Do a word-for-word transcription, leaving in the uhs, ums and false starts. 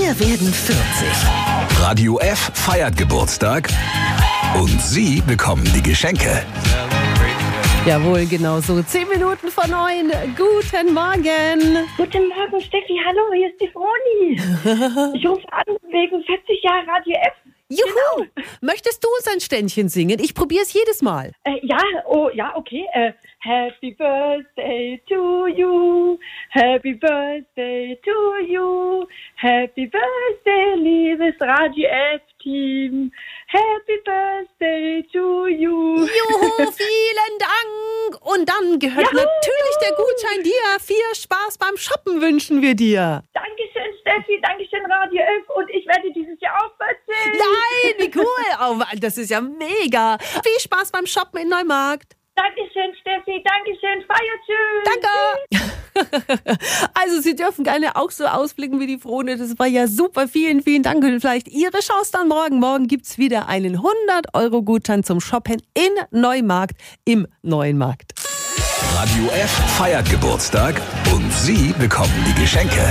Wir werden vierzig. Radio F feiert Geburtstag und Sie bekommen die Geschenke. Jawohl, genau so. Zehn Minuten vor neun. Guten Morgen. Guten Morgen, Steffi. Hallo, hier ist die Froni. Ich rufe an wegen vierzig Jahre Radio F. Juhu! Genau. Möchtest du uns ein Ständchen singen? Ich probiere es jedes Mal. Äh, ja, oh, ja, okay. Äh, Happy Birthday to you. Happy Birthday to you. Happy Birthday, liebes Radio F-Team. Happy Birthday to you. Juhu, vielen Dank. Und dann gehört Juhu. natürlich der Gutschein dir. Viel Spaß beim Shoppen wünschen wir dir. Dankeschön, Steffi. Dankeschön, Radio F. Und ich werde dieses Jahr auch vierzig. Nein, wie cool. Oh, das ist ja mega. Viel Spaß beim Shoppen in Neumarkt. Dankeschön, Steffi. Dankeschön. Feiert schön. Danke. Also Sie dürfen gerne auch so ausblicken wie die Frone. Das war ja super. Vielen, vielen Dank. Und vielleicht Ihre Chance dann morgen. Morgen gibt es wieder einen hundert Euro Gutschein zum Shoppen in Neumarkt im Neuen Markt. Radio F feiert Geburtstag und Sie bekommen die Geschenke.